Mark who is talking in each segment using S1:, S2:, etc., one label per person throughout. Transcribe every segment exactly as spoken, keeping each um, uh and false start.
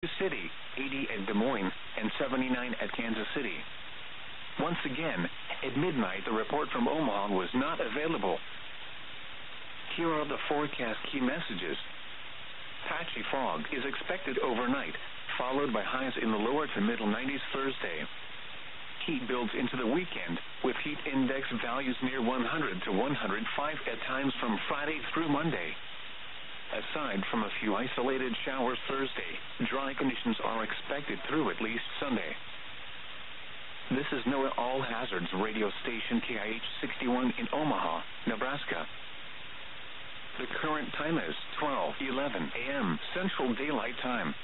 S1: City, eighty at Des Moines, and seventy-nine at Kansas City. Once again, at midnight, the report from Omaha was not available. Here are the forecast key messages. Patchy fog is expected overnight, followed by highs in the lower to middle nineties Thursday. Heat builds into the weekend, with heat index values near one hundred to one hundred five at times from Friday through Monday. Aside from a few isolated showers Thursday, dry conditions are expected through at least Sunday. This is NOAA All Hazards radio station K I H sixty-one in Omaha, Nebraska. The current time is twelve eleven a m Central Daylight Time.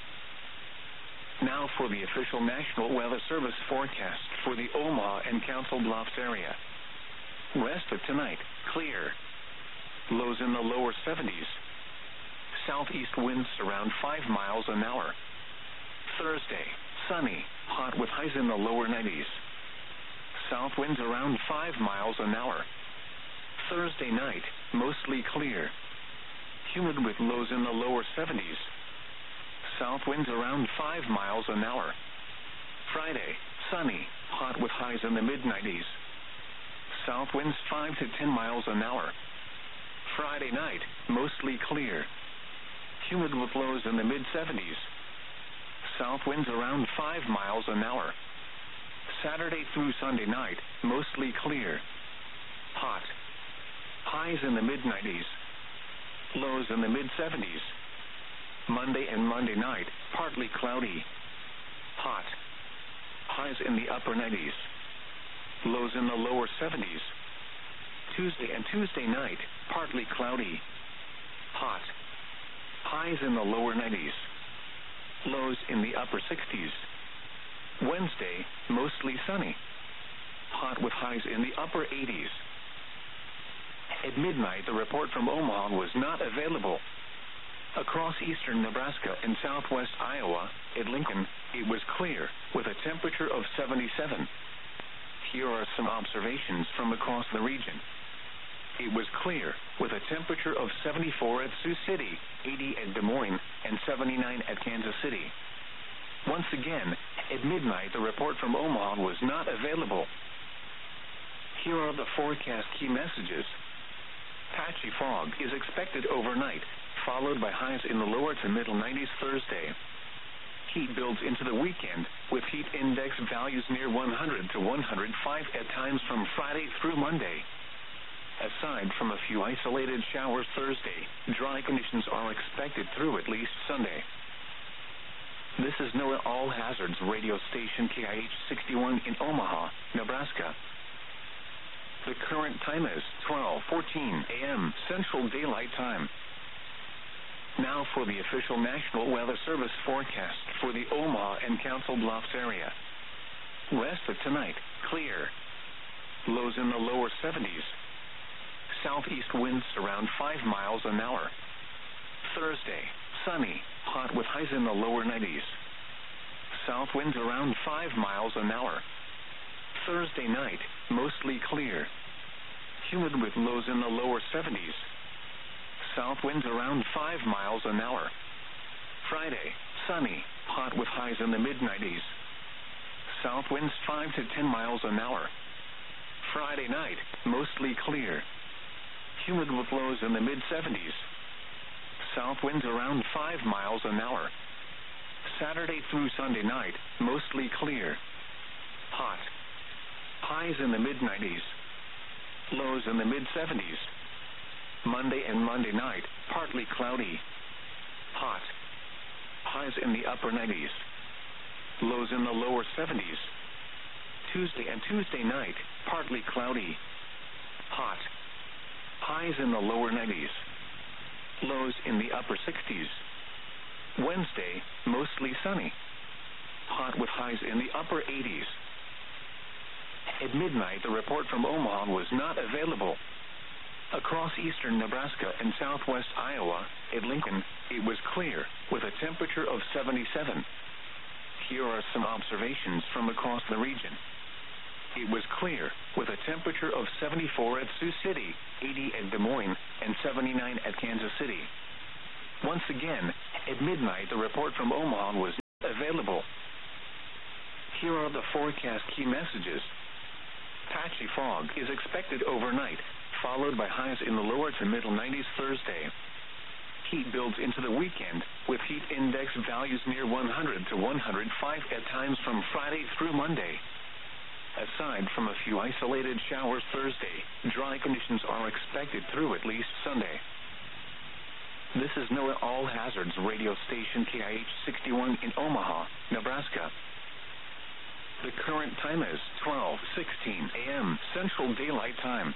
S1: Now for the official National Weather Service forecast for the Omaha and Council Bluffs area. Rest of tonight, clear. Lows in the lower seventies. Southeast winds around five miles an hour. Thursday, sunny, hot with highs in the lower nineties. South winds around five miles an hour. Thursday night, mostly clear. Humid with lows in the lower seventies. South winds around five miles an hour. Friday, sunny, hot with highs in the mid nineties. South winds five to ten miles an hour. Friday night, mostly clear. Humid with lows in the mid seventies. South winds around five miles an hour. Saturday through Sunday night, mostly clear. Hot. Highs in the mid nineties. Lows in the mid seventies. Monday and Monday night, partly cloudy. Hot. Highs in the upper nineties. Lows in the lower seventies. Tuesday and Tuesday night, partly cloudy. Hot. Highs in the lower nineties. Lows in the upper sixties. Wednesday, mostly sunny. Hot with highs in the upper eighties. At midnight, the report from Omaha was not available. Across eastern Nebraska and southwest Iowa, at Lincoln, it was clear, with a temperature of seventy-seven. Here are some observations from across the region. It was clear, with a temperature of seventy-four at Sioux City, eighty at Des Moines, and seventy-nine at Kansas City. Once again, at midnight, the report from Omaha was not available. Here are the forecast key messages. Patchy fog is expected overnight, followed by highs in the lower to middle nineties Thursday. Heat builds into the weekend, with heat index values near one hundred to one hundred five at times from Friday through Monday. Aside from a few isolated showers Thursday, dry conditions are expected through at least Sunday. This is NOAA All Hazards radio station K I H sixty-one in Omaha, Nebraska. The current time is twelve fourteen a m Central Daylight Time. Now for the official National Weather Service forecast for the Omaha and Council Bluffs area. Rest of tonight, clear. Lows in the lower seventies. Southeast winds around five miles an hour. Thursday, sunny, hot with highs in the lower nineties. South winds around five miles an hour. Thursday night, mostly clear. Humid with lows in the lower seventies. South winds around five miles an hour. Friday, sunny, hot with highs in the mid nineties. South winds five to ten miles an hour. Friday night, mostly clear. Humid with lows in the mid seventies. South winds around five miles an hour. Saturday through Sunday night, mostly clear. Hot. Highs in the mid nineties. Lows in the mid seventies. Monday and Monday night, partly cloudy. Hot. Highs in the upper nineties. Lows in the lower seventies. Tuesday and Tuesday night, partly cloudy. Hot. Highs in the lower nineties. Lows in the upper sixties. Wednesday, mostly sunny. Hot with highs in the upper eighties. At midnight, the report from Omaha was not available. Across eastern Nebraska and southwest Iowa, at Lincoln, it was clear, with a temperature of seventy-seven. Here are some observations from across the region. It was clear, with a temperature of seventy-four at Sioux City, eighty at Des Moines, and seventy-nine at Kansas City. Once again, at midnight, the report from Omaha was forecast key messages. Patchy fog is expected overnight, followed by highs in the lower to middle nineties Thursday. Heat builds into the weekend, with heat index values near one hundred to one hundred five at times from Friday through Monday. Aside from a few isolated showers Thursday, dry conditions are expected through at least Sunday. This is NOAA All Hazards radio station K I H sixty-one in Omaha, Nebraska. The current time is twelve sixteen a m Central Daylight Time.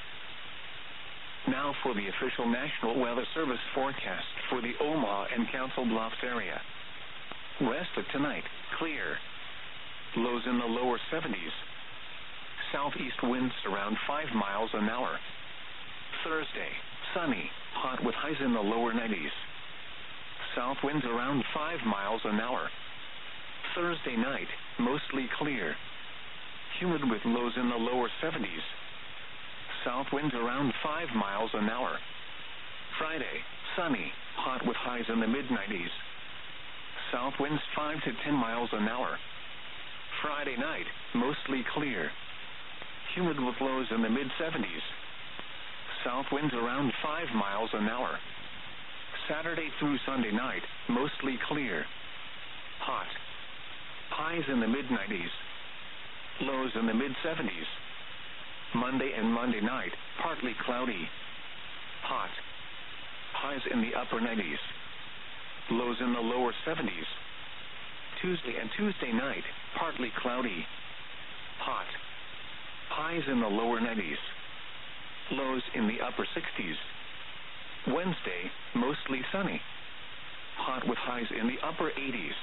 S1: Now for the official National Weather Service forecast for the Omaha and Council Bluffs area. West of tonight, clear. Lows in the lower seventies. Southeast winds around five miles an hour. Thursday, sunny, hot with highs in the lower nineties. South winds around five miles an hour. Thursday night, mostly clear. Humid with lows in the lower seventies. South winds around five miles an hour. Friday, sunny, hot with highs in the mid nineties. South winds five to ten miles an hour. Friday night, mostly clear. Humid with lows in the mid seventies. South winds around five miles an hour. Saturday through Sunday night, mostly clear. Hot. Highs in the mid nineties. Lows in the mid seventies. Monday and Monday night, partly cloudy. Hot. Highs in the upper nineties. Lows in the lower seventies. Tuesday and Tuesday night, partly cloudy. Hot. Highs in the lower nineties. Lows in the upper sixties. Wednesday, mostly sunny. Hot with highs in the upper eighties.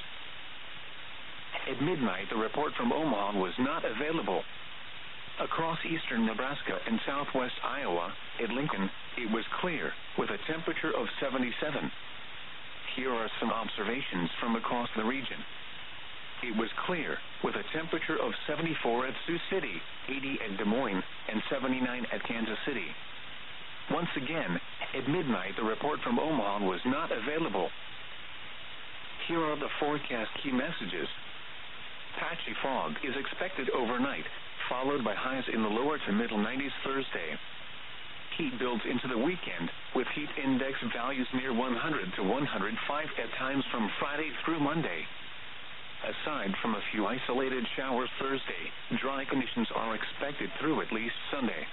S1: At midnight, the report from Omaha was not available. Across eastern Nebraska and southwest Iowa, at Lincoln, it was clear, with a temperature of seventy-seven. Here are some observations from across the region. It was clear, with a temperature of seventy-four at Sioux City, eighty at Des Moines, and seventy-nine at Kansas City. Once again, at midnight, the report from Omaha was not available. Here are the forecast key messages. Patchy fog is expected overnight, followed by highs in the lower to middle nineties Thursday. Heat builds into the weekend, with heat index values near one hundred to one hundred five at times from Friday through Monday. Aside from a few isolated showers Thursday, dry conditions are expected through at least Sunday.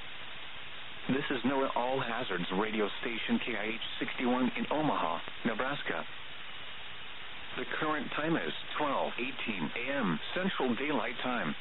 S1: This is NOAA All Hazards radio station K I H sixty-one in Omaha, Nebraska. The current time is twelve eighteen a m Central Daylight Time.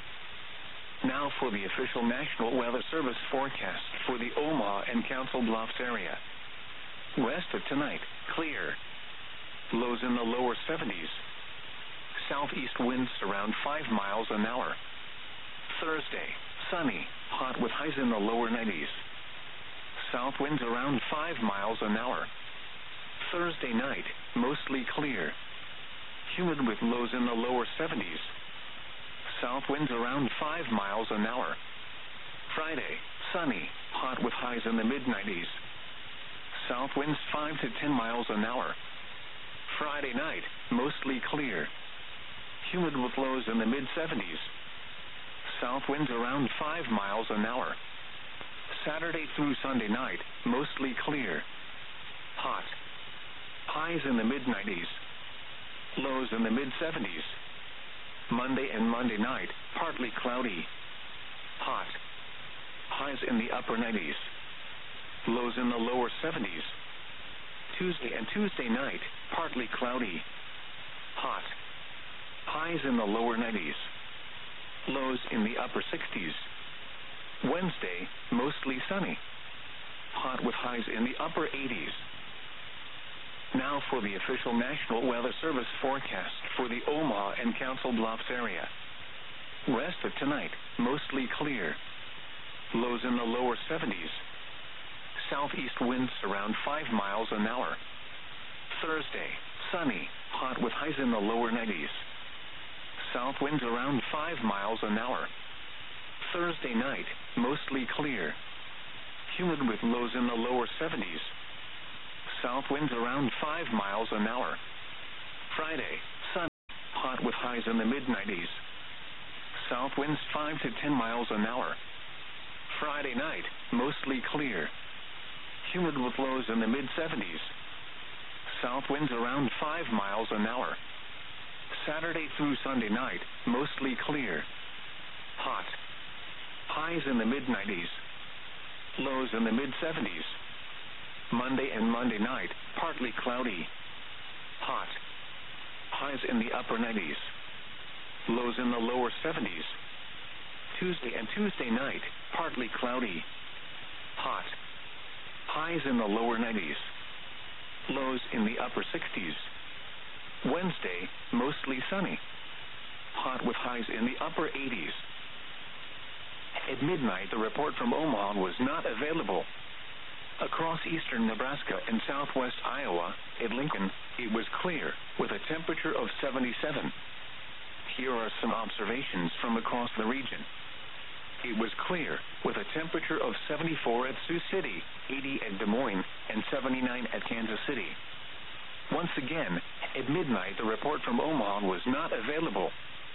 S1: Now for the official National Weather Service forecast for the Omaha and Council Bluffs area. West of tonight, clear. Lows in the lower seventies. Southeast winds around five miles an hour. Thursday, sunny, hot with highs in the lower nineties. South winds around five miles an hour. Thursday night, mostly clear. Humid with lows in the lower seventies. South winds around five miles an hour. Friday, sunny, hot with highs in the mid nineties. South winds five to ten miles an hour. Friday night, mostly clear. Humid with lows in the mid seventies. South winds around five miles an hour. Saturday through Sunday night, mostly clear. Hot. Highs in the mid nineties. Lows in the mid seventies. Monday and Monday night, partly cloudy. Hot. Highs in the upper nineties. Lows in the lower seventies. Tuesday and Tuesday night, partly cloudy. Hot. Highs in the lower nineties. Lows in the upper sixties. Wednesday, mostly sunny. Hot with highs in the upper eighties. Now for the official National Weather Service forecast for the Omaha and Council Bluffs area. West of tonight, mostly clear. Lows in the lower seventies. Southeast winds around five miles an hour. Thursday, sunny, hot with highs in the lower nineties. South winds around five miles an hour. Thursday night, mostly clear. Humid with lows in the lower seventies. South winds around five miles an hour. Friday, sunny, hot with highs in the mid nineties. South winds five to ten miles an hour. Friday night, mostly clear. Humid with lows in the mid seventies. South winds around five miles an hour. Saturday through Sunday night, mostly clear. Hot. Highs in the mid nineties. Lows in the mid seventies. Monday and Monday night, partly cloudy. Hot. Highs in the upper nineties. Lows in the lower seventies. Tuesday and Tuesday night, partly cloudy. Hot. Highs in the lower nineties. Lows in the upper sixties. Wednesday, mostly sunny. Hot with highs in the upper eighties. At midnight, the report from Omaha was not available. Across eastern Nebraska and southwest Iowa, at Lincoln, it was clear, with a temperature of seventy-seven. Here are some observations from across the region. It was clear, with a temperature of seventy-four at Sioux City, eighty at Des Moines, and seventy-nine at Kansas City. Once again, at midnight, the report from Omaha was not available.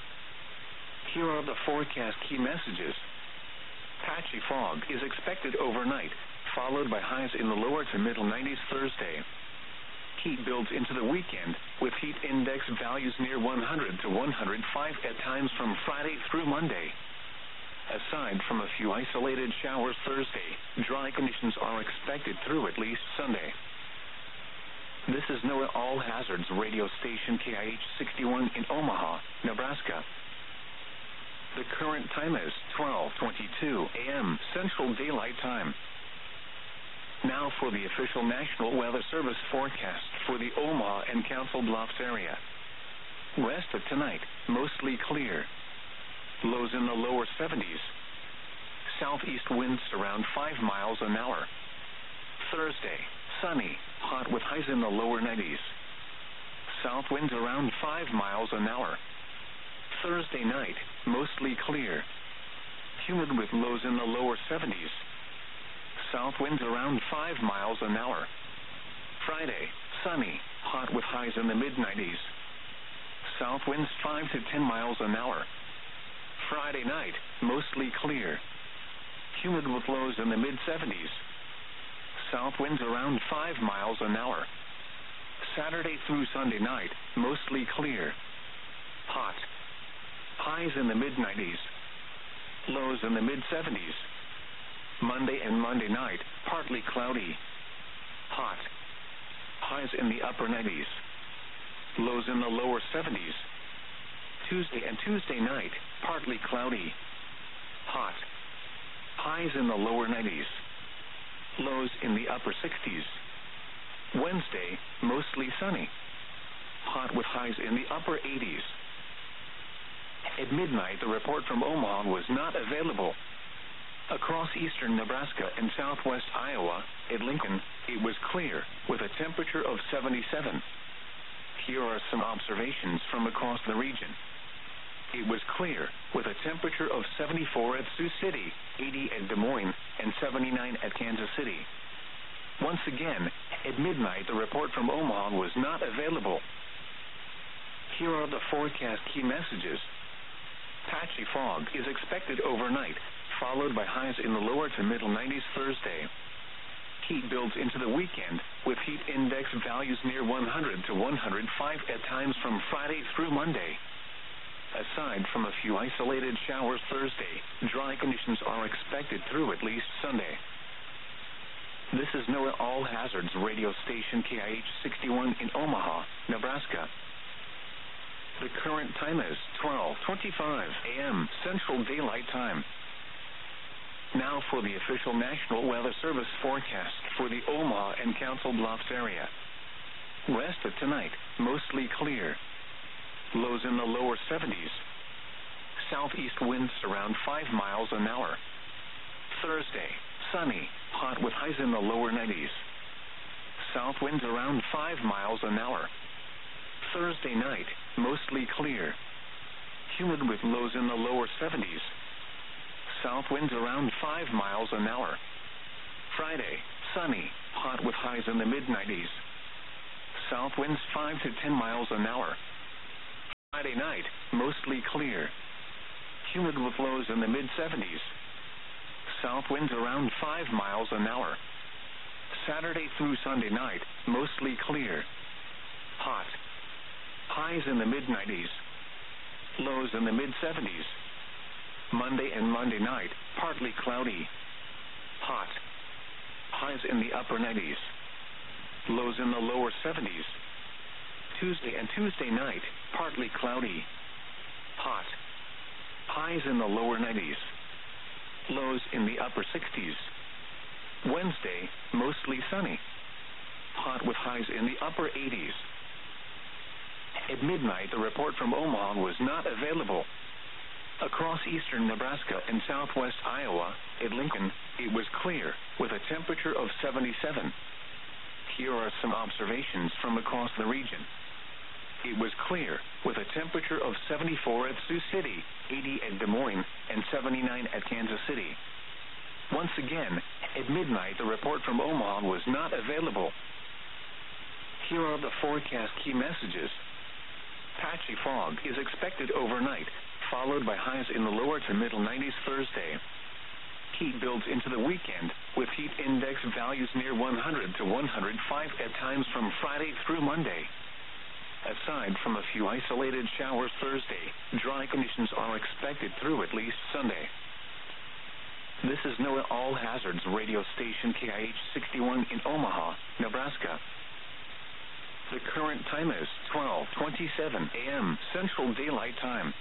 S1: Here are the forecast key messages. Patchy fog is expected overnight, followed by highs in the lower to middle nineties Thursday. Heat builds into the weekend, with heat index values near one hundred to one hundred five at times from Friday through Monday. Aside from a few isolated showers Thursday, dry conditions are expected through at least Sunday. This is NOAA All Hazards radio station K I H sixty-one in Omaha, Nebraska. The current time is twelve twenty-two a m Central Daylight Time. Now for the official National Weather Service forecast for the Omaha and Council Bluffs area. Rest of tonight, mostly clear. Lows in the lower seventies. Southeast winds around five miles an hour. Thursday, sunny, hot with highs in the lower nineties. South winds around five miles an hour. Thursday night, mostly clear. Humid with lows in the lower seventies. South winds around five miles an hour. Friday, sunny, hot with highs in the mid nineties. South winds five to ten miles an hour. Friday night, mostly clear. Humid with lows in the mid seventies. South winds around five miles an hour. Saturday through Sunday night, mostly clear. Hot. Highs in the mid nineties. Lows in the mid seventies. Monday and Monday night, partly cloudy. Hot. Highs in the upper nineties. Lows in the lower seventies. Tuesday and Tuesday night, partly cloudy. Hot. Highs in the lower nineties. Lows in the upper sixties. Wednesday, mostly sunny. Hot with highs in the upper eighties. At midnight, the report from Omaha was not available. Across eastern Nebraska and southwest Iowa, at Lincoln, it was clear, with a temperature of seventy-seven. Here are some observations from across the region. It was clear, with a temperature of seventy-four at Sioux City, eighty at Des Moines, and seventy-nine at Kansas City. Once again, at midnight, the report from Omaha was not available. Here are the forecast key messages. Patchy fog is expected overnight, followed by highs in the lower to middle nineties Thursday. Heat builds into the weekend, with heat index values near one hundred to one hundred five at times from Friday through Monday. Aside from a few isolated showers Thursday, dry conditions are expected through at least Sunday. This is NOAA All Hazards radio station K I H sixty-one in Omaha, Nebraska. The current time is twelve twenty-five a m Central Daylight Time. Now for the official National Weather Service forecast for the Omaha and Council Bluffs area. Rest of tonight, mostly clear. Lows in the lower seventies. Southeast winds around five miles an hour. Thursday, sunny, hot with highs in the lower nineties. South winds around five miles an hour. Thursday night, mostly clear. Humid with lows in the lower seventies. South winds around five miles an hour. Friday, sunny, hot with highs in the mid nineties. South winds five to ten miles an hour. Friday night, mostly clear. humid with lows in the mid seventies. South winds around five miles an hour. Saturday through Sunday night, mostly clear. Hot. Highs in the mid nineties. Lows in the mid seventies. Monday and Monday night, partly cloudy. Hot. Highs in the upper nineties. Lows in the lower seventies. Tuesday and Tuesday night, partly cloudy. Hot. Highs in the lower nineties. Lows in the upper sixties. Wednesday, mostly sunny. Hot with highs in the upper eighties. At midnight, the report from Omaha was not available. Across eastern Nebraska and southwest Iowa, at Lincoln, it was clear, with a temperature of seventy-seven. Here are some observations from across the region. It was clear, with a temperature of seventy-four at Sioux City, eighty at Des Moines, and seventy-nine at Kansas City. Once again, at midnight, the report from Omaha was not available. Here are the forecast key messages. Patchy fog is expected overnight, followed by highs in the lower to middle nineties Thursday. Heat builds into the weekend, with heat index values near one hundred to one hundred five at times from Friday through Monday. Aside from a few isolated showers Thursday, dry conditions are expected through at least Sunday. This is NOAA All Hazards radio station K I H sixty-one in Omaha, Nebraska. The current time is twelve twenty-seven a m Central Daylight Time.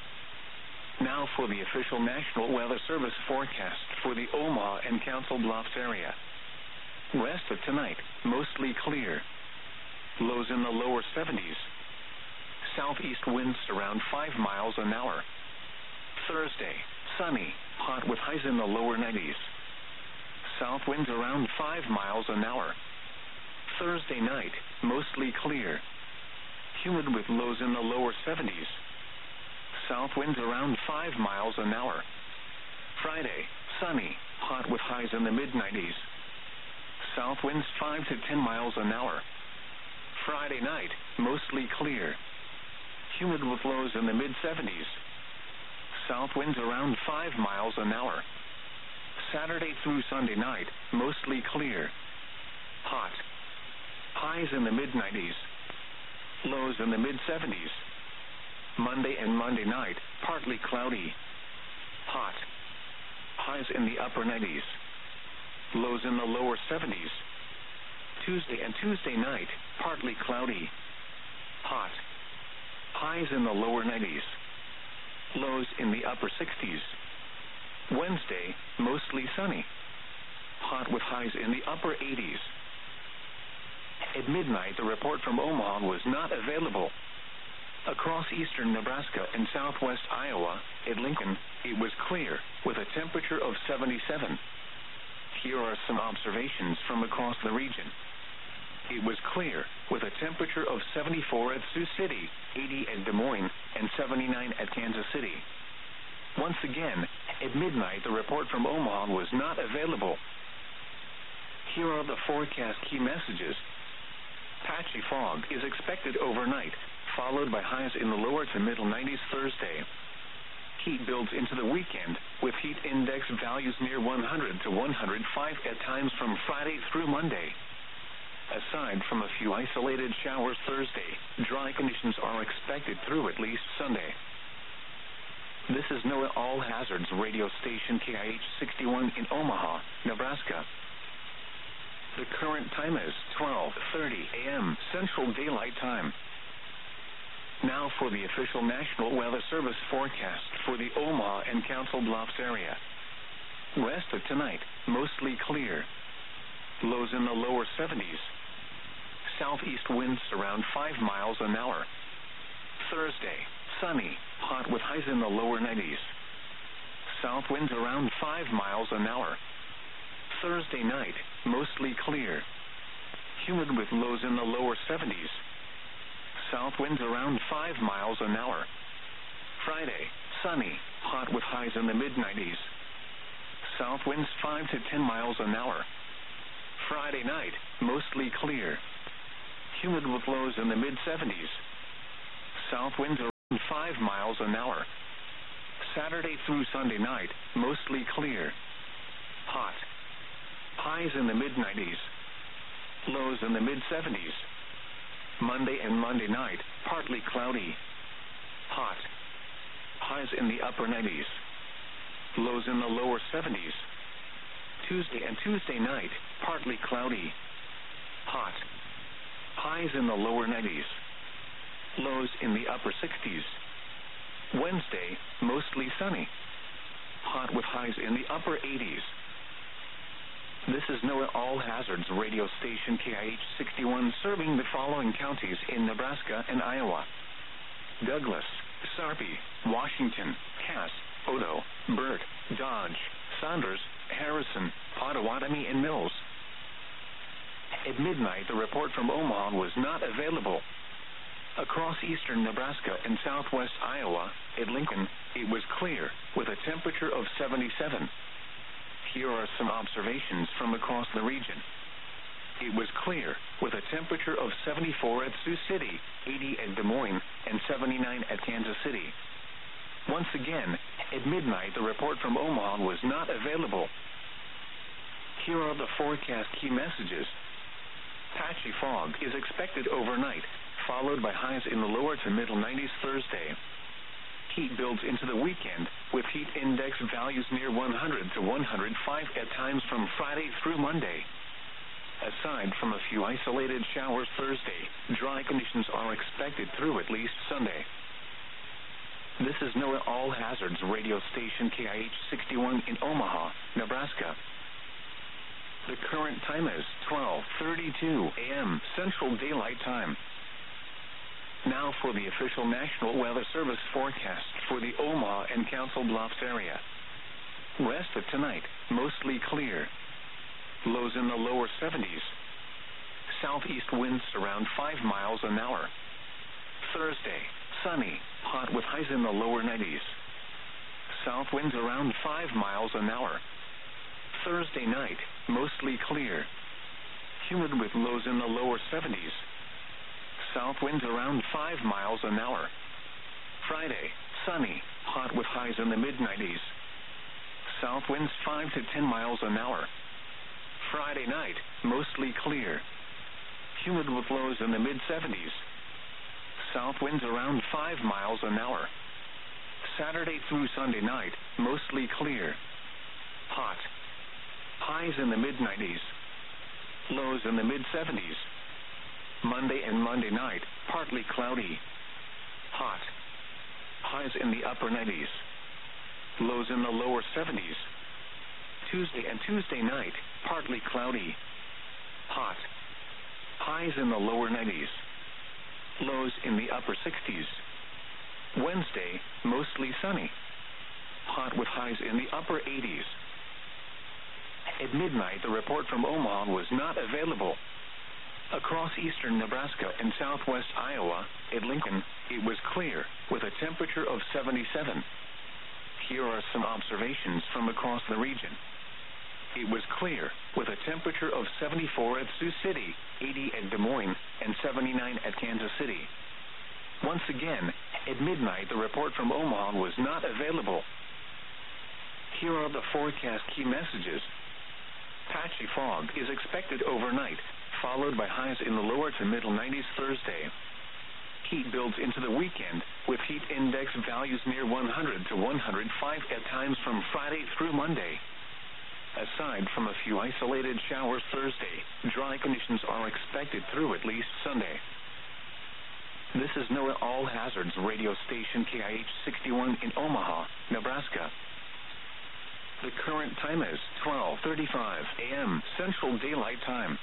S1: Now for the official National Weather Service forecast for the Omaha and Council Bluffs area. Rest of tonight, mostly clear. Lows in the lower seventies. Southeast winds around five miles an hour. Thursday, sunny, hot with highs in the lower nineties. South winds around five miles an hour. Thursday night, mostly clear. Humid with lows in the lower seventies. South winds around five miles an hour. Friday, sunny, hot with highs in the mid nineties. South winds five to ten miles an hour. Friday night, mostly clear. Humid with lows in the mid seventies. South winds around five miles an hour. Saturday through Sunday night, mostly clear. Hot. Highs in the mid nineties. Lows in the mid seventies. Monday and Monday night, partly cloudy. Hot. Highs in the upper nineties. Lows in the lower seventies. Tuesday and Tuesday night, partly cloudy. Hot. Highs in the lower nineties. Lows in the upper sixties. Wednesday, mostly sunny. Hot with highs in the upper eighties. At midnight, the report from Omaha was not available. Across eastern Nebraska and southwest Iowa, at Lincoln, it was clear, with a temperature of seventy-seven. Here are some observations from across the region. It was clear, with a temperature of seventy-four at Sioux City, eighty at Des Moines, and seventy-nine at Kansas City. Once again, at midnight, the report from Omaha was not available. Here are the forecast key messages. Patchy fog is expected overnight, followed by highs in the lower to middle nineties Thursday. Heat builds into the weekend, with heat index values near one hundred to one hundred five at times from Friday through Monday. Aside from a few isolated showers Thursday, dry conditions are expected through at least Sunday. This is NOAA All Hazards radio station K I H sixty-one in Omaha, Nebraska. The current time is twelve thirty a m Central Daylight Time. Now for the official National Weather Service forecast for the Omaha and Council Bluffs area. Rest of tonight, mostly clear. Lows in the lower seventies. Southeast winds around five miles an hour. Thursday, sunny, hot with highs in the lower nineties. South winds around five miles an hour. Thursday night, mostly clear. Humid with lows in the lower seventies. South winds around five miles an hour. Friday, sunny, hot with highs in the mid nineties. South winds five to ten miles an hour. Friday night, mostly clear. Humid with lows in the mid seventies. South winds around five miles an hour. Saturday through Sunday night, mostly clear. Hot. Highs in the mid nineties. Lows in the mid seventies. Monday and Monday night, partly cloudy. Hot. Highs in the upper nineties. Lows in the lower seventies. Tuesday and Tuesday night, partly cloudy. Hot. Highs in the lower nineties. Lows in the upper sixties. Wednesday, mostly sunny. Hot with highs in the upper eighties. This is NOAA All Hazards radio station K I H sixty-one, serving the following counties in Nebraska and Iowa: Douglas, Sarpy, Washington, Cass, Odo, Burt, Dodge, Saunders, Harrison, Pottawatomie, and Mills. At midnight, the report from Omaha was not available. Across eastern Nebraska and southwest Iowa, at Lincoln, it was clear, with a temperature of seventy-seven. Here are some observations from across the region. It was clear, with a temperature of seventy-four at Sioux City, eighty at Des Moines, and seventy-nine at Kansas City. Once again, at midnight, the report from Omaha was not available. Here are the forecast key messages. Patchy fog is expected overnight, followed by highs in the lower to middle nineties Thursday. Heat builds into the weekend, with heat index values near one hundred to one hundred five at times from Friday through Monday. Aside from a few isolated showers Thursday, dry conditions are expected through at least Sunday. This is NOAA All Hazards radio station K I H sixty-one in Omaha, Nebraska. The current time is twelve thirty-two a m Central Daylight Time. Now for the official National Weather Service forecast for the Omaha and Council Bluffs area. Rest of tonight, mostly clear. Lows in the lower seventies. Southeast winds around five miles an hour. Thursday, sunny, hot with highs in the lower nineties. South winds around five miles an hour. Thursday night, mostly clear. Humid with lows in the lower seventies. South winds around five miles an hour. Friday, sunny, hot with highs in the mid nineties. South winds five to ten miles an hour. Friday night, mostly clear. Humid with lows in the mid seventies. South winds around five miles an hour. Saturday through Sunday night, mostly clear. Hot. Highs in the mid nineties. Lows in the mid seventies. Monday and Monday night, partly cloudy. Hot. Highs in the upper nineties. Lows in the lower seventies. Tuesday and Tuesday night, partly cloudy. Hot. Highs in the lower nineties. Lows in the upper sixties. Wednesday, mostly sunny. Hot with highs in the upper eighties. At midnight, the report from Omaha was not available. Across eastern Nebraska and southwest Iowa, at Lincoln, it was clear, with a temperature of seventy-seven. Here are some observations from across the region. It was clear, with a temperature of seventy-four at Sioux City, eighty at Des Moines, and seventy-nine at Kansas City. Once again, at midnight, the report from Omaha was not available. Here are the forecast key messages. Patchy fog is expected overnight, followed by highs in the lower to middle nineties Thursday. Heat builds into the weekend, with heat index values near one hundred to one hundred five at times from Friday through Monday. Aside from a few isolated showers Thursday, dry conditions are expected through at least Sunday. This is NOAA All Hazards radio station K I H sixty-one in Omaha, Nebraska. The current time is twelve thirty-five a m Central Daylight Time.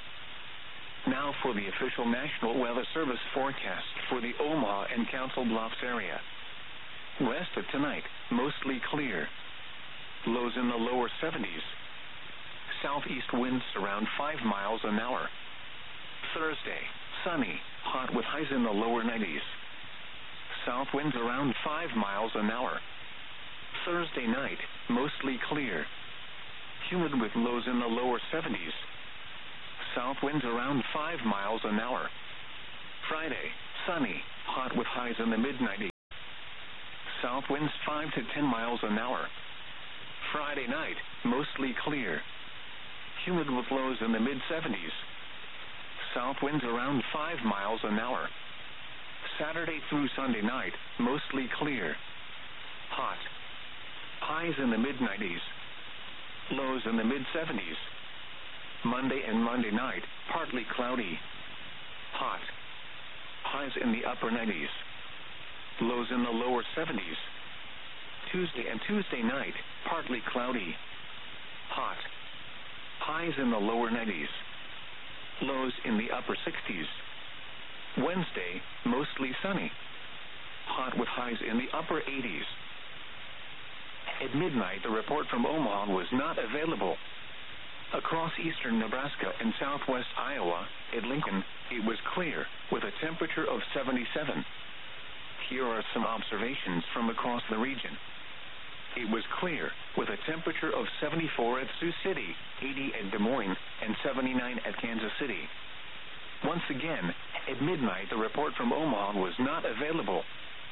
S1: Now for the official National Weather Service forecast for the Omaha and Council Bluffs area. Rest of tonight, mostly clear. Lows in the lower seventies. Southeast winds around five miles an hour. Thursday, sunny, hot with highs in the lower nineties. South winds around five miles an hour. Thursday night, mostly clear. Humid with lows in the lower seventies. South winds around five miles an hour. Friday, sunny, hot with highs in the mid nineties. South winds five to ten miles an hour. Friday night, mostly clear. Humid with lows in the mid seventies. South winds around five miles an hour. Saturday through Sunday night, mostly clear. Hot. Highs in the mid nineties. Lows in the mid seventies. Monday and Monday night, partly cloudy. Hot. Highs in the upper nineties. Lows in the lower seventies. Tuesday and Tuesday night, partly cloudy. Hot. Highs in the lower nineties. Lows in the upper sixties. Wednesday, mostly sunny. Hot with highs in the upper eighties. At midnight, the report from Omaha was not available. Across eastern Nebraska and southwest Iowa, at Lincoln, it was clear, with a temperature of seventy-seven. Here are some observations from across the region. It was clear, with a temperature of seventy-four at Sioux City, eighty at Des Moines, and seventy-nine at Kansas City. Once again, at midnight, the report from Omaha was not available.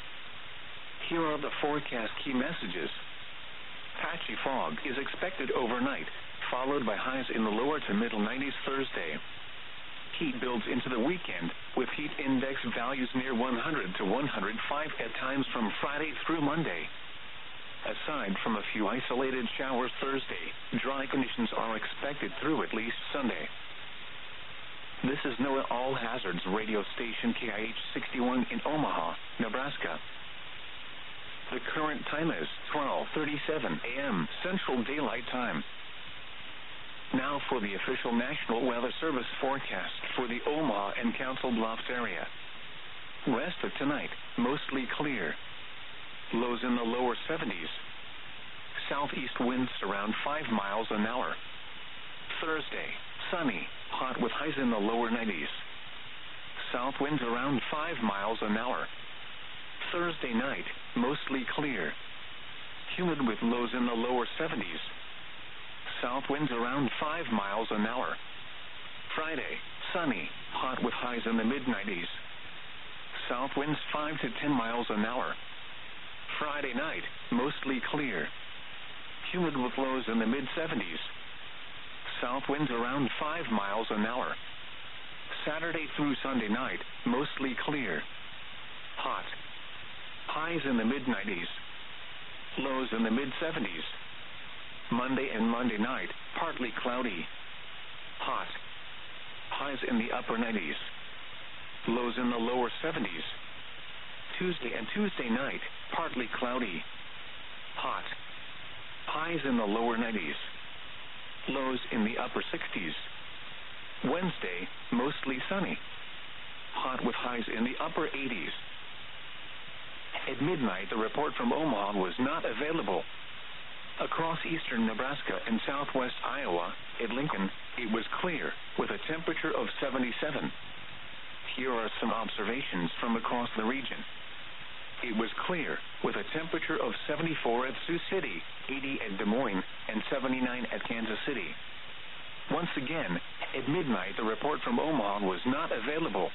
S1: Here are the forecast key messages. Patchy fog is expected overnight, followed by highs in the lower to middle nineties Thursday. Heat builds into the weekend, with heat index values near one hundred to one hundred five at times from Friday through Monday. Aside from a few isolated showers Thursday, dry conditions are expected through at least Sunday. This is NOAA All Hazards radio station K I H sixty-one in Omaha, Nebraska. The current time is twelve thirty-seven a m Central Daylight Time. Now for the official National Weather Service forecast for the Omaha and Council Bluffs area. Rest of tonight, mostly clear. Lows in the lower seventies. Southeast winds around five miles an hour. Thursday, sunny, hot with highs in the lower nineties. South winds around five miles an hour. Thursday night, mostly clear. Humid with lows in the lower seventies. South winds around five miles an hour. Friday, sunny, hot with highs in the mid nineties. South winds five to ten miles an hour. Friday night, mostly clear. Humid with lows in the mid seventies. South winds around five miles an hour. Saturday through Sunday night, mostly clear. Hot. Highs in the mid nineties. Lows in the mid seventies. Monday and Monday night, partly cloudy. Hot. Highs in the upper nineties. Lows in the lower seventies. Tuesday and Tuesday night, partly cloudy. Hot. Highs in the lower nineties. Lows in the upper sixties. Wednesday, mostly sunny. Hot with highs in the upper eighties. At midnight, the report from Omaha was not available. Across eastern Nebraska and southwest Iowa, at Lincoln, it was clear, with a temperature of seventy-seven. Here are some observations from across the region. It was clear, with a temperature of seventy-four at Sioux City, eighty at Des Moines, and seventy-nine at Kansas City. Once again, at midnight, the report from Omaha was not available.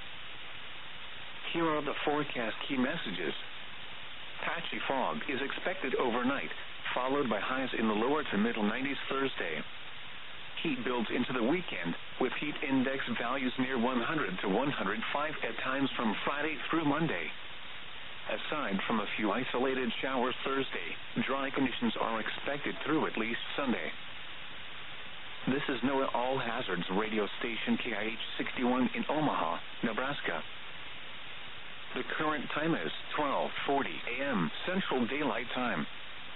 S1: Here are the forecast key messages. Patchy fog is expected overnight, followed by highs in the lower to middle nineties Thursday. Heat builds into the weekend, with heat index values near one hundred to one hundred five at times from Friday through Monday. Aside from a few isolated showers Thursday, dry conditions are expected through at least Sunday. This is NOAA All Hazards radio station K I H sixty-one in Omaha, Nebraska. The current time is twelve forty a m Central Daylight Time.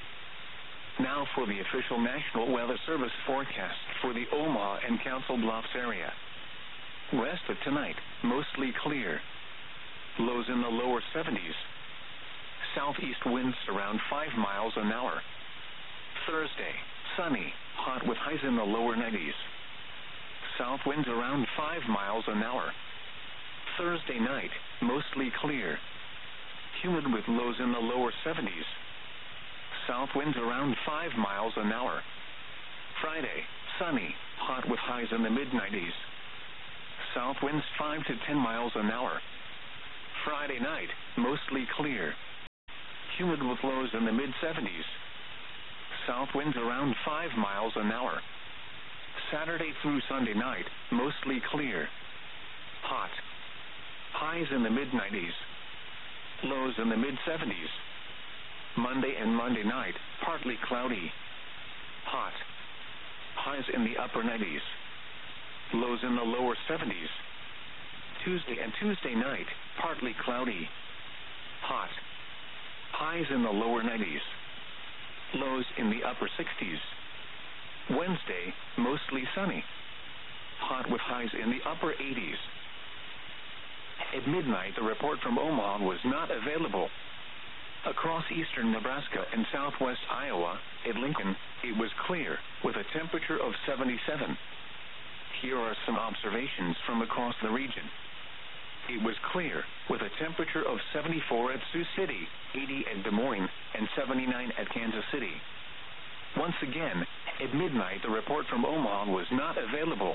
S1: Now for the official National Weather Service forecast for the Omaha and Council Bluffs area. Rest of tonight, mostly clear. Lows in the lower seventies. Southeast winds around five miles an hour. Thursday, sunny, hot with highs in the lower nineties. South winds around five miles an hour. Thursday night, mostly clear. Humid with lows in the lower seventies. South winds around five miles an hour. Friday, sunny, hot with highs in the mid nineties. South winds five to ten miles an hour. Friday night, mostly clear. humid with lows in the mid seventies. South winds around five miles an hour. Saturday through Sunday night, mostly clear. Hot. Highs in the mid nineties. Lows in the mid seventies. Monday and Monday night, partly cloudy. Hot. Highs in the upper nineties. Lows in the lower seventies. Tuesday and Tuesday night, partly cloudy. Hot. Highs in the lower nineties. Lows in the upper sixties. Wednesday, mostly sunny. Hot with highs in the upper eighties. At midnight, the report from Omaha was not available. Across eastern Nebraska and southwest Iowa, at Lincoln, it was clear, with a temperature of seventy-seven. Here are some observations from across the region. It was clear, with a temperature of seventy-four at Sioux City, eighty at Des Moines, and seventy-nine at Kansas City. Once again, at midnight, the report from Omaha was not available.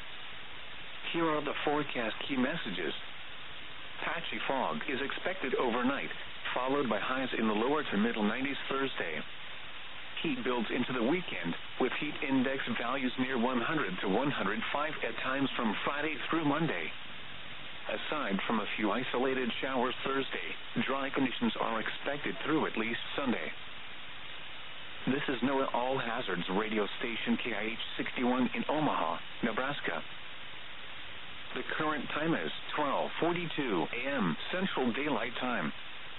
S1: Here are the forecast key messages. Patchy fog is expected overnight, followed by highs in the lower to middle nineties Thursday. Heat builds into the weekend, with heat index values near one hundred to one hundred five at times from Friday through Monday. Aside from a few isolated showers Thursday, dry conditions are expected through at least Sunday. This is NOAA All Hazards radio station K I H sixty-one in Omaha, Nebraska. The current time is twelve forty-two a m Central Daylight Time.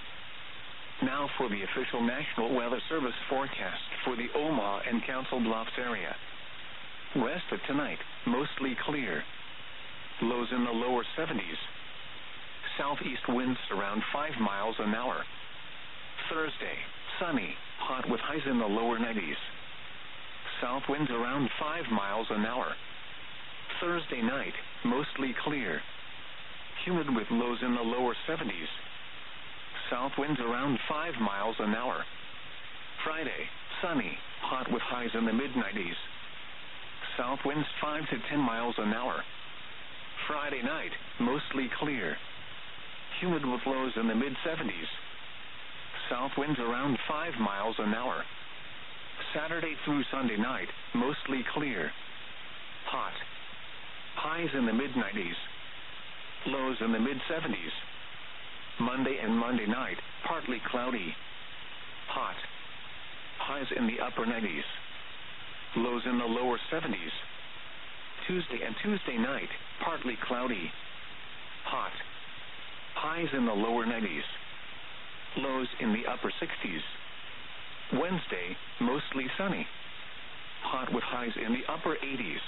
S1: Now for the official National Weather Service forecast for the Omaha and Council Bluffs area. West of tonight, mostly clear. Lows in the lower seventies. Southeast winds around five miles an hour. Thursday, sunny, hot with highs in the lower nineties. South winds around five miles an hour. Thursday night, mostly clear. Humid with lows in the lower seventies. South winds around five miles an hour. Friday, sunny, hot with highs in the mid nineties. South winds five to ten miles an hour. Friday night, mostly clear. Humid with lows in the mid seventies. South winds around five miles an hour. Saturday through Sunday night, mostly clear. Hot. Highs in the mid nineties. Lows in the mid seventies. Monday and Monday night, partly cloudy. Hot. Highs in the upper nineties. Lows in the lower seventies. Tuesday and Tuesday night, partly cloudy. Hot. Highs in the lower nineties. Lows in the upper sixties. Wednesday, mostly sunny. Hot with highs in the upper eighties.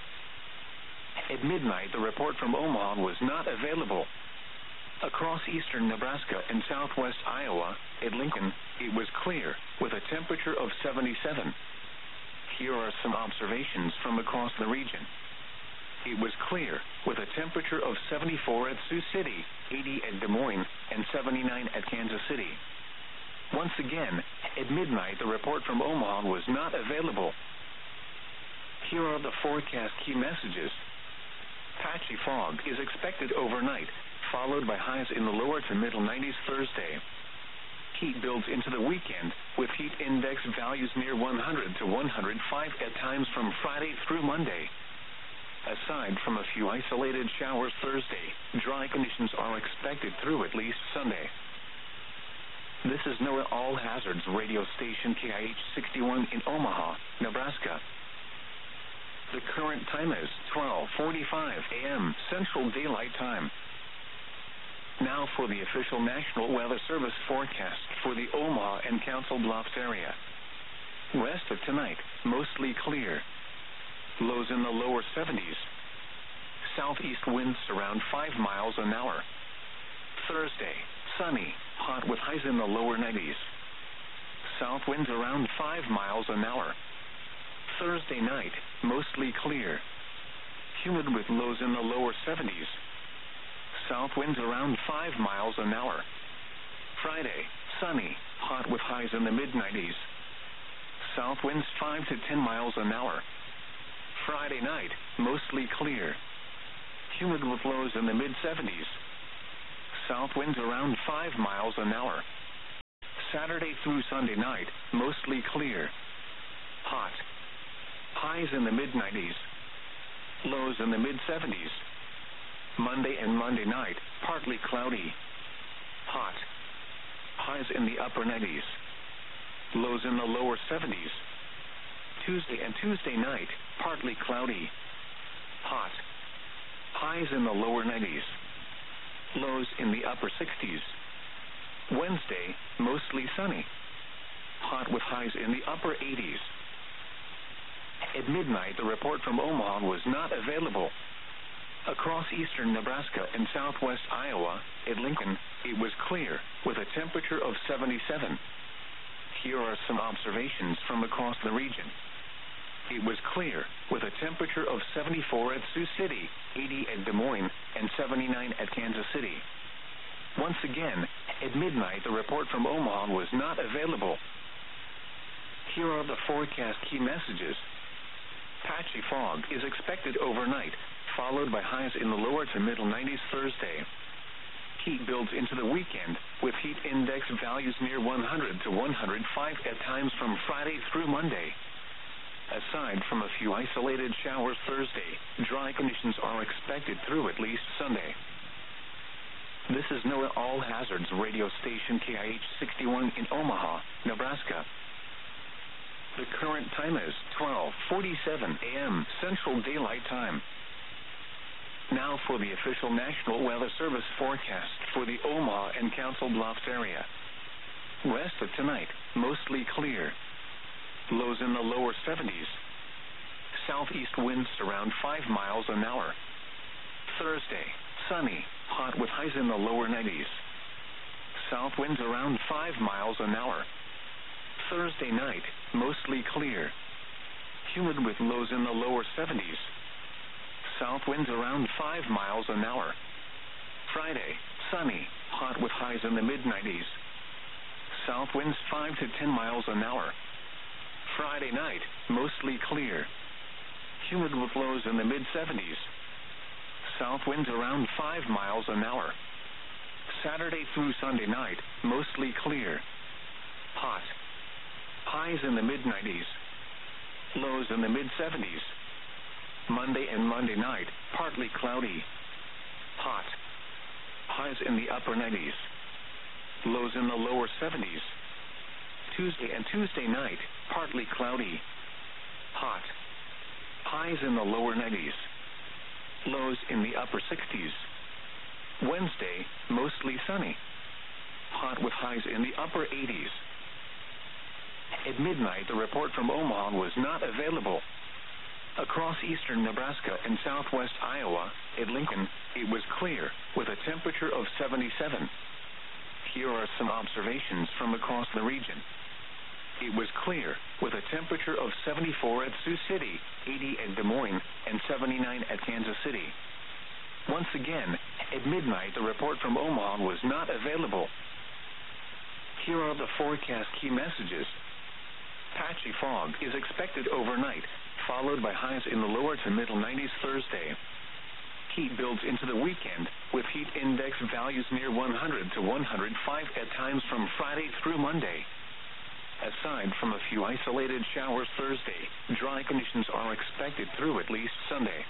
S1: At midnight, the report from Omaha was not available. Across eastern Nebraska and southwest Iowa, at Lincoln, it was clear, with a temperature of seventy-seven. Here are some observations from across the region. It was clear, with a temperature of seventy-four at Sioux City, eighty at Des Moines, and seventy-nine at Kansas City. Once again, at midnight, the report from Omaha was not available. Here are the forecast key messages. Patchy fog is expected overnight, followed by highs in the lower to middle nineties Thursday. Heat builds into the weekend, with heat index values near one hundred to one hundred five at times from Friday through Monday. Aside from a few isolated showers Thursday, dry conditions are expected through at least Sunday. This is NOAA All Hazards radio station K I H sixty-one in Omaha, Nebraska. The current time is twelve forty-five a m Central Daylight Time. Now for the official National Weather Service forecast for the Omaha and Council Bluffs area. West of tonight, mostly clear. Lows in the lower seventies. Southeast winds around five miles an hour. Thursday, sunny, hot with highs in the lower nineties. South winds around five miles an hour. Thursday night, mostly clear. Humid with lows in the lower seventies. South winds around five miles an hour. Friday, sunny, hot with highs in the mid nineties. South winds five to ten miles an hour. Friday night, mostly clear. Humid with lows in the mid seventies. South winds around five miles an hour. Saturday through Sunday night, mostly clear. Hot. Highs in the mid nineties. Lows in the mid seventies. Monday and Monday night, partly cloudy. Hot. Highs in the upper nineties. Lows in the lower seventies. Tuesday and Tuesday night, partly cloudy. Hot. Highs in the lower nineties. Lows in the upper sixties. Wednesday, mostly sunny. Hot with highs in the upper eighties. At midnight, the report from Omaha was not available. Across eastern Nebraska and southwest Iowa, at Lincoln, it was clear, with a temperature of seventy-seven. Here are some observations from across the region. It was clear, with a temperature of seventy-four at Sioux City, eighty at Des Moines, and seventy-nine at Kansas City. Once again, at midnight, the report from Omaha was not available. Here are the forecast key messages. Patchy fog is expected overnight, followed by highs in the lower to middle nineties Thursday. Heat builds into the weekend, with heat index values near one hundred to one hundred five at times from Friday through Monday. Aside from a few isolated showers Thursday, dry conditions are expected through at least Sunday. This is NOAA All Hazards radio station K I H sixty-one in Omaha, Nebraska. The current time is twelve forty-seven a.m. Central Daylight Time. Now for the official National Weather Service forecast for the Omaha and Council Bluffs area. Rest of tonight, mostly clear. Lows in the lower seventies. Southeast winds around five miles an hour. Thursday, sunny, hot with highs in the lower nineties. South winds around five miles an hour. Thursday night, mostly clear. Humid with lows in the lower seventies. South winds around five miles an hour. Friday, sunny, hot with highs in the mid nineties. South winds five to ten miles an hour. Friday night, mostly clear. Humid with lows in the mid seventies. South winds around five miles an hour. Saturday through Sunday night, mostly clear. Hot. Highs in the mid nineties. Lows in the mid seventies. Monday and Monday night, partly cloudy. Hot. Highs in the upper nineties. Lows in the lower seventies. Tuesday and Tuesday night, partly cloudy. Hot. Highs in the lower nineties. Lows in the upper sixties. Wednesday, mostly sunny. Hot with highs in the upper eighties. At midnight, the report from Omaha was not available. Across eastern Nebraska and southwest Iowa, at Lincoln, it was clear, with a temperature of seventy-seven. Here are some observations from across the region. It was clear, with a temperature of seventy-four at Sioux City, eighty at Des Moines, and seventy-nine at Kansas City. Once again, at midnight, the report from Omaha was not available. Here are the forecast key messages. Patchy fog is expected overnight, followed by highs in the lower to middle nineties Thursday. Heat builds into the weekend, with heat index values near one hundred to one hundred five at times from Friday through Monday. Aside from a few isolated showers Thursday, dry conditions are expected through at least Sunday.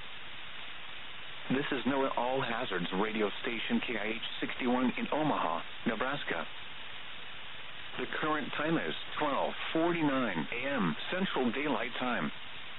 S1: This is NOAA All Hazards radio station K I H sixty-one in Omaha, Nebraska. The current time is twelve forty-nine a.m. Central Daylight Time.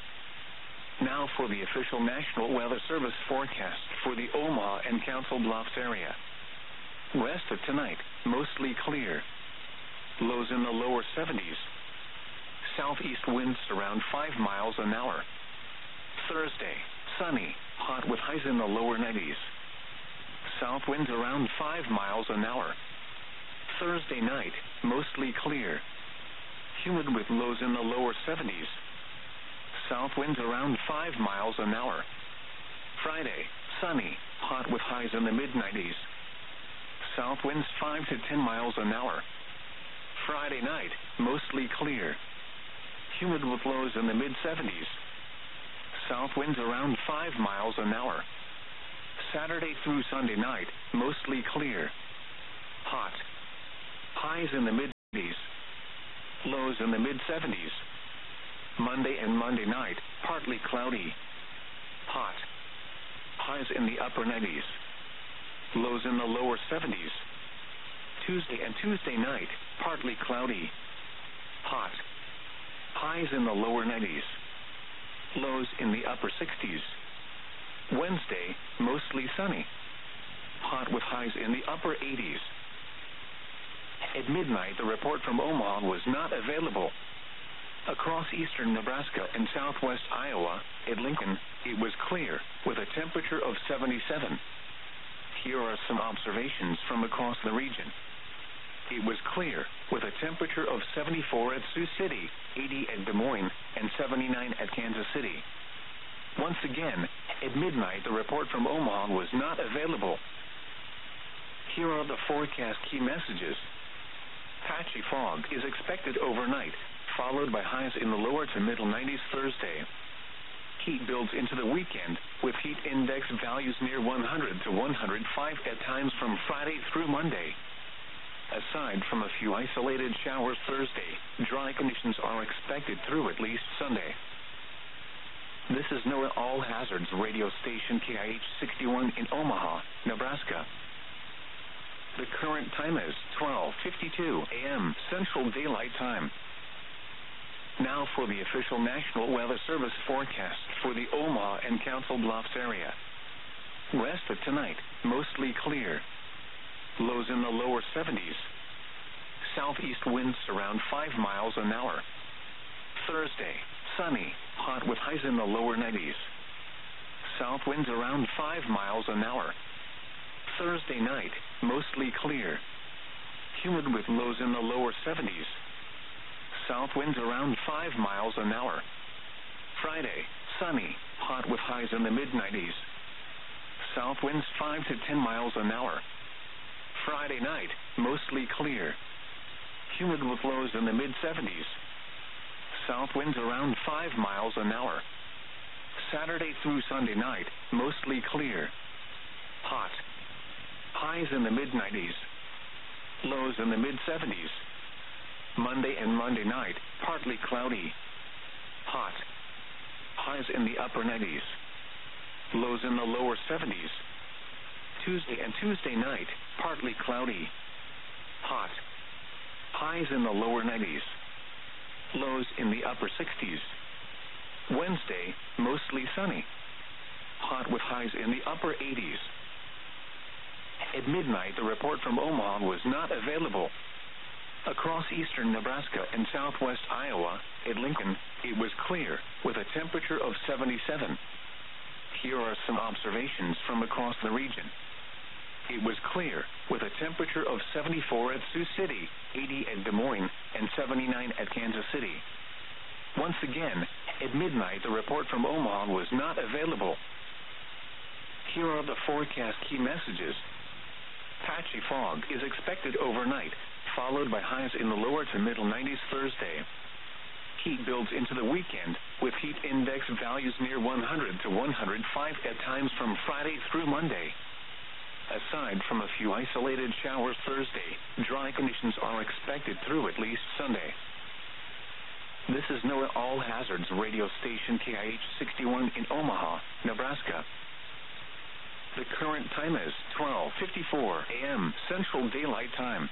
S1: Now for the official National Weather Service forecast for the Omaha and Council Bluffs area. Rest of tonight, mostly clear. Lows in the lower seventies. Southeast winds around five miles an hour. Thursday, sunny, hot with highs in the lower nineties. South winds around five miles an hour. Thursday night, mostly clear. Humid with lows in the lower seventies. South winds around five miles an hour. Friday, sunny, hot with highs in the mid nineties. South winds five to ten miles an hour. Friday night, mostly clear. Humid with lows in the mid seventies. South winds around five miles an hour. Saturday through Sunday night, mostly clear. Hot. Highs in the mid eighties. Lows in the mid seventies. Monday and Monday night, partly cloudy. Hot. Highs in the upper nineties. Lows in the lower seventies. Tuesday and Tuesday night, partly cloudy. Hot. Highs in the lower nineties. Lows in the upper sixties. Wednesday, mostly sunny. Hot with highs in the upper eighties. At midnight, the report from Omaha was not available. Across eastern Nebraska and southwest Iowa, at Lincoln, it was clear, with a temperature of seventy-seven. Here are some observations from across the region. It was clear, with a temperature of seventy-four at Sioux City, eighty at Des Moines, and seventy-nine at Kansas City. Once again, at midnight, the report from Omaha was not available. Here are the forecast key messages. Patchy fog is expected overnight, followed by highs in the lower to middle nineties Thursday. Heat builds into the weekend, with heat index values near one hundred to one hundred five at times from Friday through Monday. Aside from a few isolated showers Thursday, dry conditions are expected through at least Sunday. This is NOAA All Hazards radio station K I H sixty-one in Omaha, Nebraska. The current time is twelve fifty-two a m Central Daylight Time. Now for the official National Weather Service forecast for the Omaha and Council Bluffs area. Rest of tonight, mostly clear. Lows in the lower seventies. Southeast winds around five miles an hour. Thursday, sunny, hot with highs in the lower nineties. South winds around five miles an hour. Thursday night, mostly clear. Humid with lows in the lower seventies. South winds around five miles an hour. Friday, sunny, hot with highs in the mid nineties. South winds five to ten miles an hour. Friday night, mostly clear. Humid with lows in the mid seventies. South winds around five miles an hour. Saturday through Sunday night, mostly clear. Hot. Highs in the mid nineties. Lows in the mid seventies. Monday and Monday night, partly cloudy. Hot. Highs in the upper nineties. Lows in the lower seventies. Tuesday and Tuesday night, partly cloudy. Hot. Highs in the lower nineties. Lows in the upper sixties. Wednesday, mostly sunny. Hot with highs in the upper eighties. At midnight, the report from Omaha was not available. Across eastern Nebraska and southwest Iowa, at Lincoln, it was clear, with a temperature of seventy-seven. Here are some observations from across the region. It was clear, with a temperature of seventy-four at Sioux City, eighty at Des Moines, and seventy-nine at Kansas City. Once again, at midnight, the report from Omaha was not available. Here are the forecast key messages. Patchy fog is expected overnight, followed by highs in the lower to middle nineties Thursday. Heat builds into the weekend, with heat index values near one hundred to one hundred five at times from Friday through Monday. Aside from a few isolated showers Thursday, dry conditions are expected through at least Sunday. This is NOAA All Hazards radio station K I H sixty-one in Omaha, Nebraska. The current time is twelve fifty-four a m Central Daylight Time.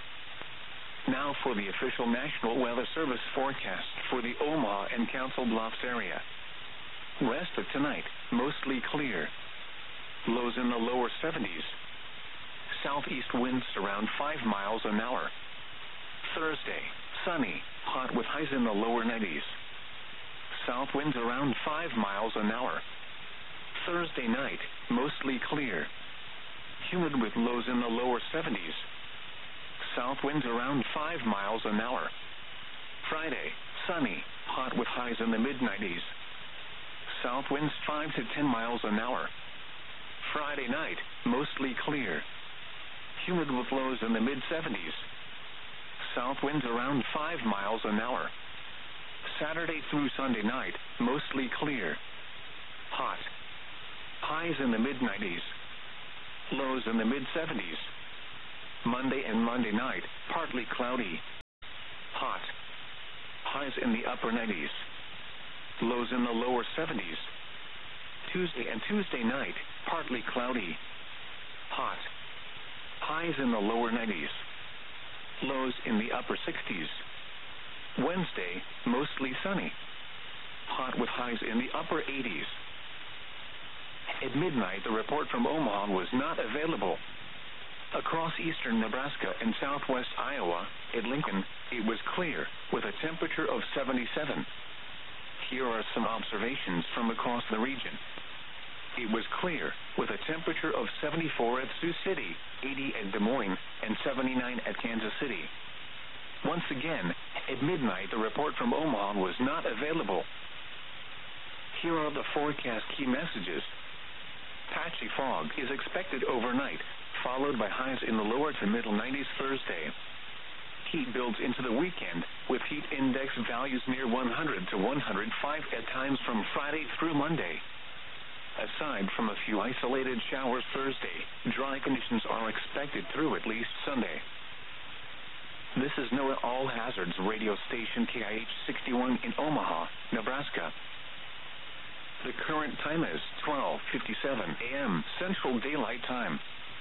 S1: Now for the official National Weather Service forecast for the Omaha and Council Bluffs area. Rest of tonight, mostly clear. Lows in the lower seventies. Southeast winds around five miles an hour. Thursday, sunny, hot with highs in the lower nineties. South winds around five miles an hour. Thursday night, mostly clear. Humid with lows in the lower seventies. South winds around five miles an hour. Friday, sunny, hot with highs in the mid nineties. South winds five to ten miles an hour. Friday night, mostly clear. Humid with lows in the mid seventies. South winds around five miles an hour. Saturday through Sunday night, mostly clear. Hot. Highs in the mid nineties. Lows in the mid seventies. Monday and Monday night, partly cloudy. highs in the upper nineties. Lows in the lower seventies. Tuesday and Tuesday night, partly cloudy. Hot. Highs in the lower nineties. Lows in the upper sixties. Wednesday, mostly sunny. Hot with highs in the upper eighties. At midnight, the report from Omaha was not available. Across eastern Nebraska and southwest Iowa, at Lincoln, it was clear, with a temperature of seventy-seven. Here are some observations from across the region. It was clear, with a temperature of seventy-four at Sioux City, eighty at Des Moines, and seventy-nine at Kansas City. Once again, at midnight, the report from Omaha was not available. Here are the forecast key messages. Patchy fog is expected overnight, followed by highs in the lower to middle nineties Thursday. Heat builds into the weekend, with heat index values near one hundred to one hundred five at times from Friday through Monday. Aside from a few isolated showers Thursday, dry conditions are expected through at least Sunday. This is NOAA All Hazards radio station K I H sixty-one in Omaha, Nebraska. The current time is twelve fifty-seven a m Central Daylight Time.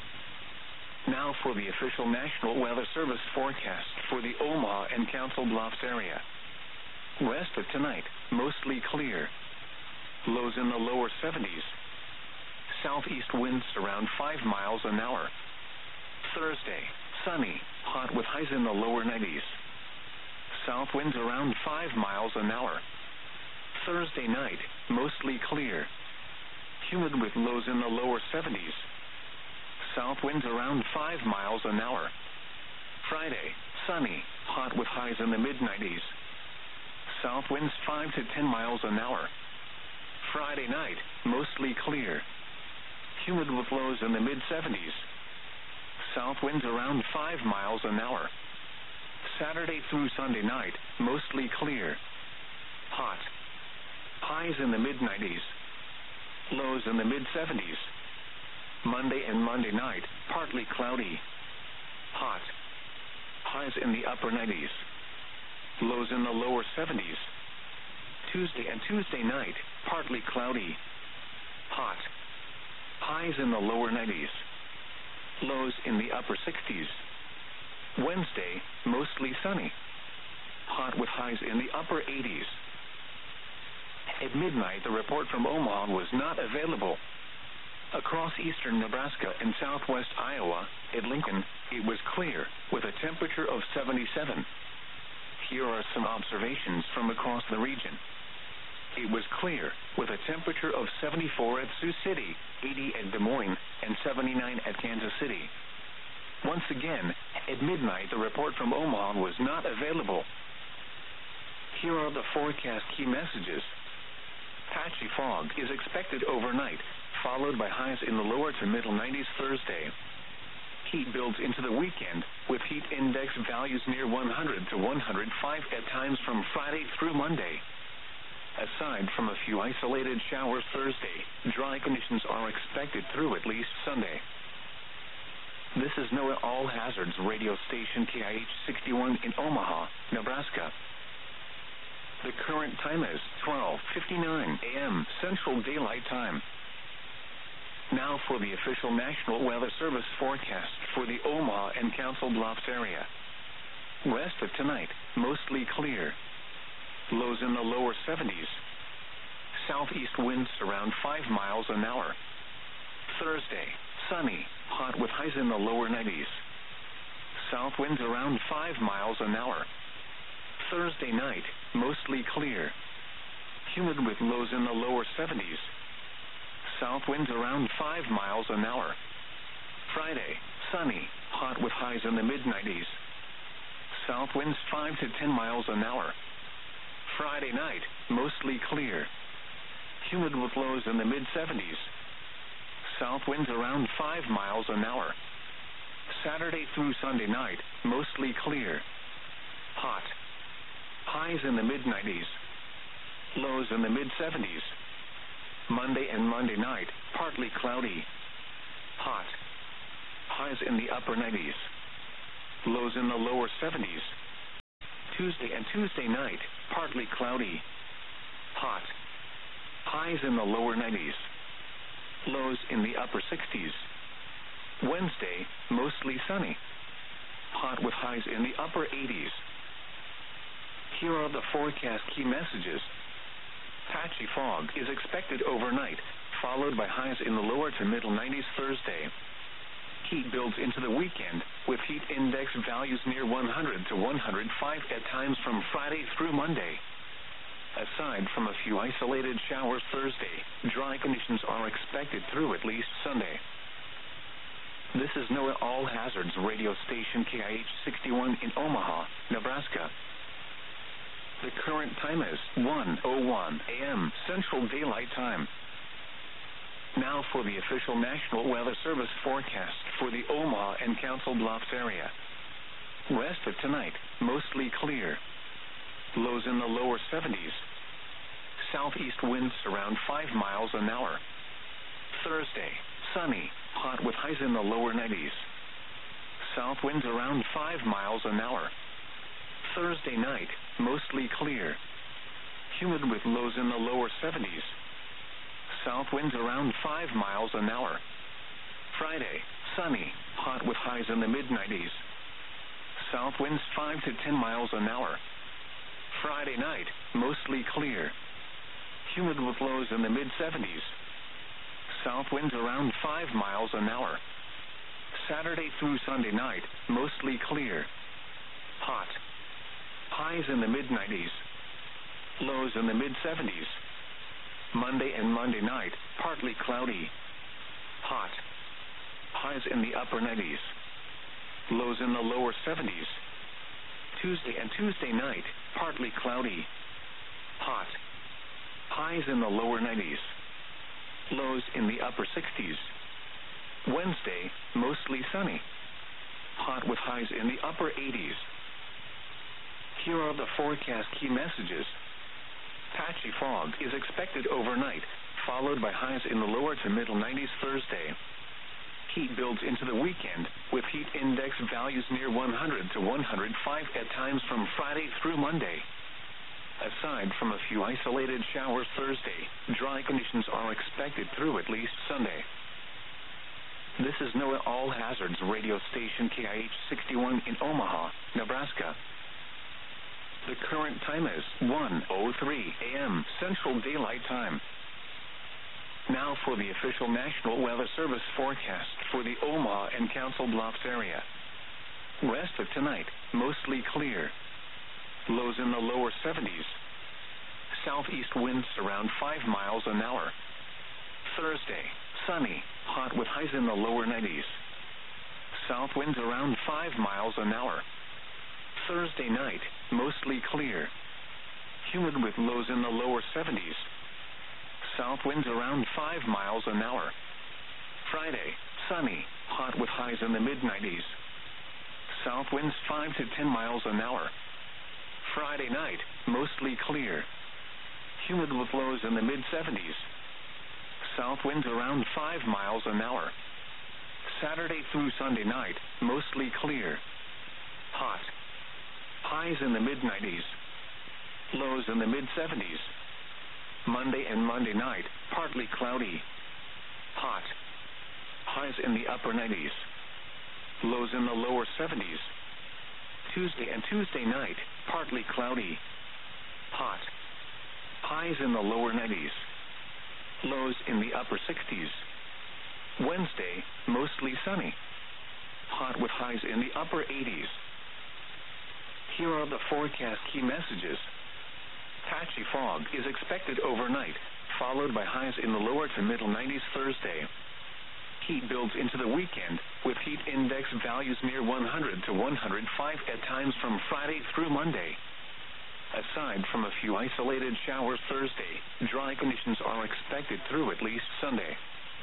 S1: Now for the official National Weather Service forecast for the Omaha and Council Bluffs area. Rest of tonight, mostly clear. Lows in the lower seventies. Southeast winds around five miles an hour. Thursday, sunny, hot with highs in the lower nineties. South winds around five miles an hour. Thursday night, mostly clear. Humid with lows in the lower seventies. South winds around five miles an hour. Friday, sunny, hot with highs in the mid nineties. South winds five to ten miles an hour. Friday night, mostly clear. Humid with lows in the mid seventies. South winds around five miles an hour. Saturday through Sunday night, mostly clear. Hot. Highs in the mid nineties. Lows in the mid seventies. Monday and Monday night, partly cloudy. Hot. Highs in the upper nineties. Lows in the lower seventies. Tuesday and Tuesday night, partly cloudy. Hot. Highs in the lower nineties. Lows in the upper sixties. Wednesday, mostly sunny. Hot with highs in the upper eighties. At midnight, the report from Omaha was not available. Across eastern Nebraska and southwest Iowa, at Lincoln, it was clear, with a temperature of seventy-seven. Here are some observations from across the region. It was clear, with a temperature of seventy-four at Sioux City, eighty at Des Moines, and seventy-nine at Kansas City. Once again, at midnight, the report from Omaha was not available. Here are the forecast key messages. Patchy fog is expected overnight, followed by highs in the lower to middle nineties Thursday. Heat builds into the weekend, with heat index values near one hundred to one hundred five at times from Friday through Monday. Aside from a few isolated showers Thursday, dry conditions are expected through at least Sunday. This is NOAA All Hazards radio station K I H sixty-one in Omaha, Nebraska. The current time is twelve fifty-nine a m Central Daylight Time. Now for the official National Weather Service forecast for the Omaha and Council Bluffs area. Rest of tonight, mostly clear. Lows in the lower seventies. Southeast winds around five miles an hour. Thursday, sunny, hot with highs in the lower nineties. South winds around five miles an hour. Thursday night, mostly clear. Humid with lows in the lower seventies. South winds around five miles an hour. Friday, sunny, hot with highs in the mid nineties. South winds five to ten miles an hour. Friday night, mostly clear. Humid with lows in the mid seventies. South winds around five miles an hour. Saturday through Sunday night, mostly clear. Hot. Highs in the mid nineties. Lows in the mid seventies. Monday and Monday night, partly cloudy. Hot. Highs in the upper nineties. Lows in the lower seventies. Tuesday and Tuesday night, partly partly cloudy. Hot. Highs in the lower nineties. Lows in the upper sixties. Wednesday, mostly sunny. Hot with highs in the upper eighties. Here are the forecast key messages. Patchy fog is expected overnight, followed by highs in the lower to middle nineties Thursday. Heat builds into the weekend, with heat index values near one hundred to one hundred five at times from Friday through Monday. Aside from a few isolated showers Thursday, dry conditions are expected through at least Sunday. This is NOAA All Hazards radio station K I H sixty-one in Omaha, Nebraska. The current time is one oh one a m Central Daylight Time. Now for the official National Weather Service forecast for the Omaha and Council Bluffs area. Rest of tonight, mostly clear. Lows in the lower seventies. Southeast winds around five miles an hour. Thursday, sunny, hot with highs in the lower nineties. South winds around five miles an hour. Thursday night, mostly clear. Humid with lows in the lower seventies. South winds around five miles an hour. Friday, sunny, hot with highs in the mid nineties. South winds five to ten miles an hour. Friday night, mostly clear. Humid with lows in the mid seventies. South winds around five miles an hour. Saturday through Sunday night, mostly clear. Hot. Highs in the mid nineties. Lows in the mid seventies. Monday and Monday night, partly cloudy. Hot. Highs in the upper nineties. Lows in the lower seventies. Tuesday and Tuesday night, partly cloudy. Hot. Highs in the lower nineties. Lows in the upper sixties. Wednesday, mostly sunny. Hot with highs in the upper eighties. Here are the forecast key messages. Patchy fog is expected overnight, followed by highs in the lower to middle nineties Thursday. Heat builds into the weekend, with heat index values near one hundred to one hundred five at times from Friday through Monday. Aside from a few isolated showers Thursday, dry conditions are expected through at least Sunday. This is NOAA All Hazards radio station K I H sixty-one in Omaha, Nebraska. The current time is one oh three a m Central Daylight Time. Now for the official National Weather Service forecast for the Omaha and Council Bluffs area. Rest of tonight, mostly clear. Lows in the lower seventies. Southeast winds around five miles an hour. Thursday, sunny, hot with highs in the lower nineties. South winds around five miles an hour. Thursday night, mostly clear. Humid with lows in the lower seventies. South winds around five miles an hour. Friday, sunny, hot with highs in the mid nineties. South winds five to ten miles an hour. Friday night, mostly clear. Humid with lows in the mid seventies. South winds around five miles an hour. Saturday through Sunday night, mostly clear. Hot. Highs in the mid nineties. Lows in the mid seventies. Monday and Monday night, partly cloudy. Hot. Highs in the upper nineties. Lows in the lower seventies. Tuesday and Tuesday night, partly cloudy. Hot. Highs in the lower nineties. Lows in the upper sixties. Wednesday, mostly sunny. Hot with highs in the upper eighties. Here are the forecast key messages. Patchy fog is expected overnight, followed by highs in the lower to middle nineties Thursday. Heat builds into the weekend, with heat index values near one hundred to one hundred five at times from Friday through Monday. Aside from a few isolated showers Thursday, dry conditions are expected through at least Sunday.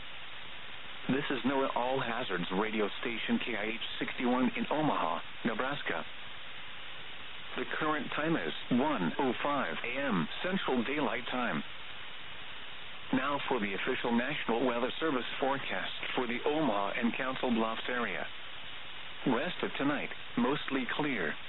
S1: This is NOAA All Hazards radio station K I H sixty-one in Omaha, Nebraska. The current time is one oh five a m Central Daylight Time. Now for the official National Weather Service forecast for the Omaha and Council Bluffs area. Rest of tonight, mostly clear.